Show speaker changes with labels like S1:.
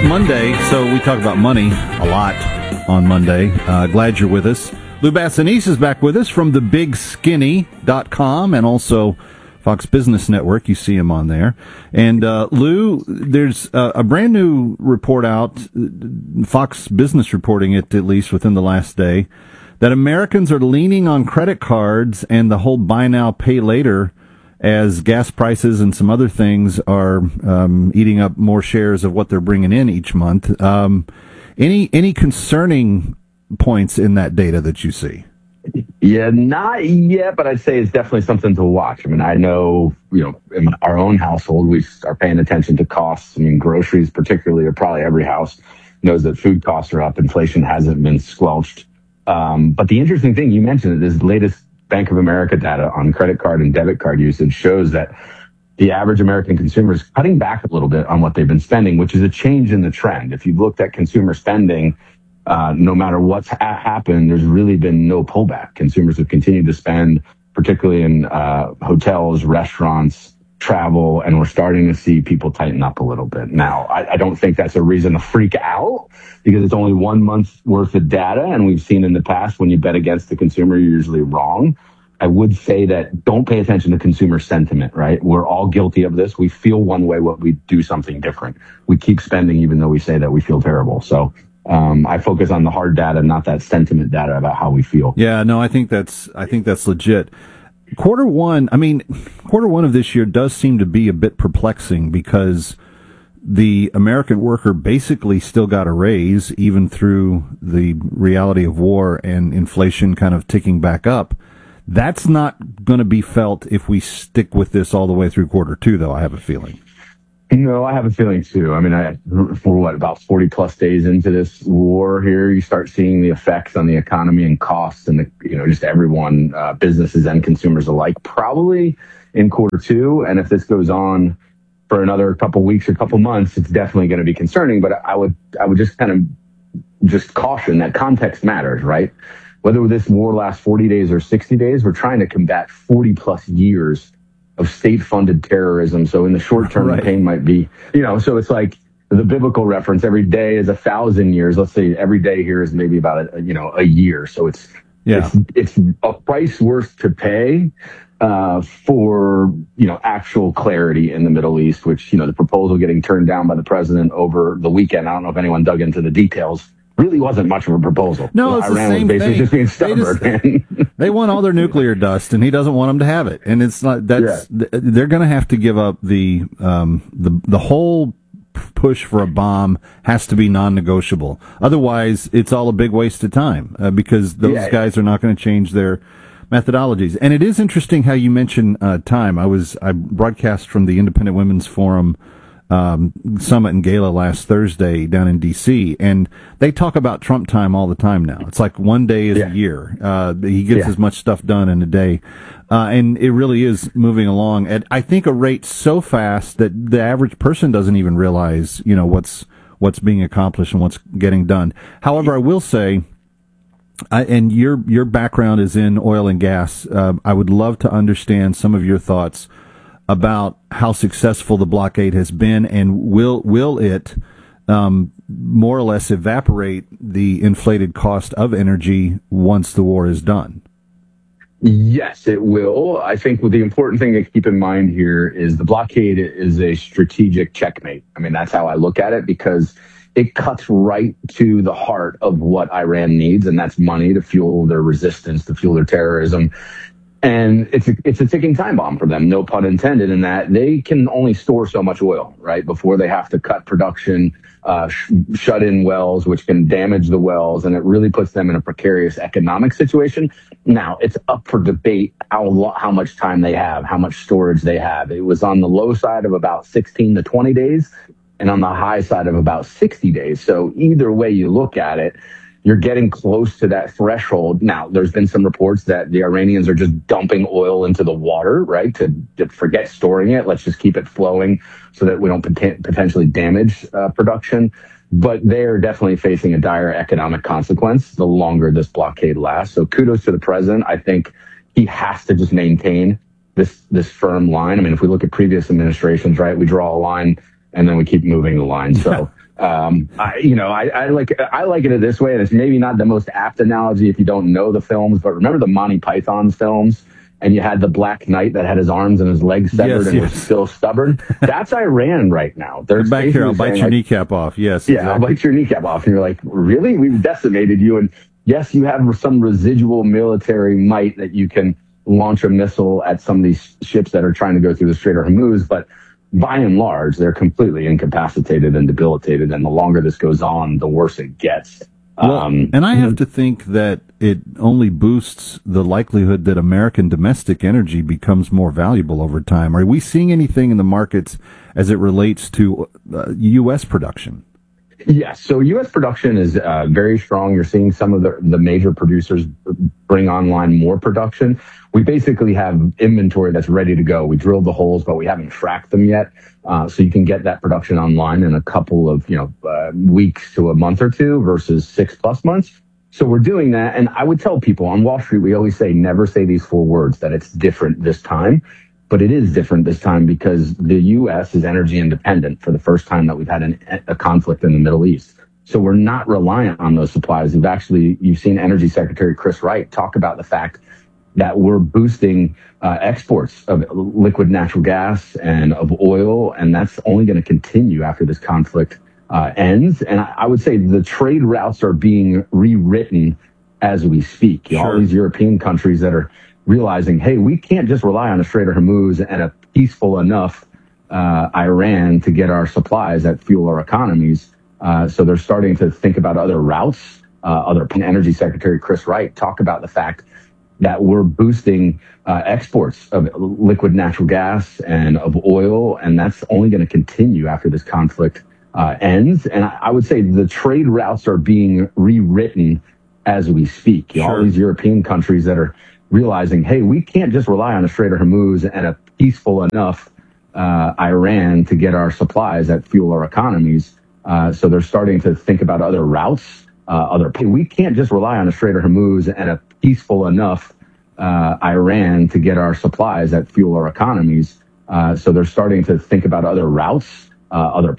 S1: Monday, so we talk about money a lot on Monday. Glad you're with us. Lou Bassanese is back with us from thebigskinny.com and also Fox Business Network. You see him on there. And Lou, there's a brand new report out, Fox Business reporting it at least within the last day, that Americans are leaning on credit cards and the whole buy now, pay later as gas prices and some other things are eating up more shares of what they're bringing in each month. Any concerning points in that data that you see?
S2: Yeah, not yet, but I'd say it's definitely something to watch. I mean, I know, in our own household, we are paying attention to costs. I mean, groceries particularly, or probably every house knows that food costs are up. Inflation hasn't been squelched. But the interesting thing you mentioned, this latest Bank of America data on credit card and debit card usage shows that the average American consumer is cutting back a little bit on what they've been spending, which is a change in the trend. If you've looked at consumer spending, no matter what's happened, there's really been no pullback. Consumers have continued to spend, particularly in hotels, restaurants, travel, and we're starting to see people tighten up a little bit. Now, I don't think that's a reason to freak out because it's only 1 month's worth of data, and we've seen in the past when you bet against the consumer, you're usually wrong. I would say that don't pay attention to consumer sentiment, right? We're all guilty of this. We feel one way when we do something different. We keep spending even though we say that we feel terrible. So I focus on the hard data, not that sentiment data about how we feel.
S1: Yeah, no, I think that's legit. Quarter one of this year does seem to be a bit perplexing because the American worker basically still got a raise even through the reality of war and inflation kind of ticking back up. That's not going to be felt if we stick with this all the way through quarter two, though, I have a feeling.
S2: No, I have a feeling too. I mean, for about 40 plus days into this war here, you start seeing the effects on the economy and costs and just everyone, businesses and consumers alike, probably in quarter two. And if this goes on for another couple weeks or couple months, it's definitely going to be concerning. But I would just kind of caution that context matters, right? Whether this war lasts 40 days or 60 days, we're trying to combat 40 plus years of state-funded terrorism. So in the short term, right, the pain might be, so it's like the biblical reference, every day is 1,000 years. Let's say every day here is maybe about a year. So it's a price worth to pay for, actual clarity in the Middle East, which, the proposal getting turned down by the president over the weekend. I don't know if anyone dug into the details. Really wasn't much of a proposal.
S1: No, it's
S2: Iran
S1: the same
S2: was basically
S1: thing.
S2: Just being stubborn.
S1: They want all their nuclear dust, and he doesn't want them to have it. And it's not they're going to have to give up the whole push for a bomb has to be non-negotiable. Otherwise, it's all a big waste of time because those guys are not going to change their methodologies. And it is interesting how you mention time. I broadcast from the Independent Women's Forum summit and gala last Thursday down in D.C., and they talk about Trump time all the time now. It's like 1 day is a year. He gets as much stuff done in a day, and it really is moving along at, I think, a rate so fast that the average person doesn't even realize, what's being accomplished and what's getting done. However, I will say, and your background is in oil and gas, I would love to understand some of your thoughts about how successful the blockade has been, and will it more or less evaporate the inflated cost of energy once the war is done?
S2: Yes, it will. I think the important thing to keep in mind here is the blockade is a strategic checkmate. I mean, that's how I look at it, because it cuts right to the heart of what Iran needs, and that's money to fuel their resistance, to fuel their terrorism. And it's a ticking time bomb for them, no pun intended, in that they can only store so much oil, right, before they have to cut production, shut in wells, which can damage the wells, and it really puts them in a precarious economic situation. Now, it's up for debate how much time they have, how much storage they have. It was on the low side of about 16 to 20 days, and on the high side of about 60 days. So either way you look at it, you're getting close to that threshold. Now, there's been some reports that the Iranians are just dumping oil into the water, right, to forget storing it. Let's just keep it flowing so that we don't potentially damage production. But they're definitely facing a dire economic consequence the longer this blockade lasts. So kudos to the president. I think he has to just maintain this firm line. I mean, if we look at previous administrations, right, we draw a line and then we keep moving the line. So I like it this way, and it's maybe not the most apt analogy if you don't know the films, but remember the Monty Python films, and you had the Black Knight that had his arms and his legs severed and was still stubborn. That's Iran right now.
S1: They're back here. I'll bite your kneecap off. Yes.
S2: Yeah, exactly. I'll bite your kneecap off. And you're like, really? We've decimated you. And yes, you have some residual military might that you can launch a missile at some of these ships that are trying to go through the Strait of Hormuz, but by and large, they're completely incapacitated and debilitated. And the longer this goes on, the worse it gets.
S1: Well, and I have to think that it only boosts the likelihood that American domestic energy becomes more valuable over time. Are we seeing anything in the markets as it relates to U.S. production?
S2: Yes. So U.S. production is very strong. You're seeing some of the major producers bring online more production. We basically have inventory that's ready to go. We drilled the holes, but we haven't fracked them yet. So you can get that production online in a couple of weeks to a month or two versus 6+ months. So we're doing that. And I would tell people on Wall Street, we always say, never say these 4 words, that it's different this time. But it is different this time because the U.S. is energy independent for the first time that we've had a conflict in the Middle East. So we're not reliant on those supplies. You've seen Energy Secretary Chris Wright talk about the fact that we're boosting exports of liquid natural gas and of oil, and that's only going to continue after this conflict ends. And I would say the trade routes are being rewritten as we speak.
S1: Sure.
S2: All these European countries that are realizing, hey, we can't just rely on the Strait of Hormuz and a peaceful enough Iran to get our supplies that fuel our economies. So they're starting to think about other routes. Energy Secretary Chris Wright talk about the fact that we're boosting exports of liquid natural gas and of oil, and that's only going to continue after this conflict ends. And I would say the trade routes are being rewritten as we speak.
S1: Sure.
S2: All these European countries that are realizing, hey, we can't just rely on the Strait of Hormuz and a peaceful enough Iran to get our supplies that fuel our economies. So they're starting to think about other routes. We can't just rely on the Strait of Hormuz and a peaceful enough Iran to get our supplies that fuel our economies. So they're starting to think about other routes,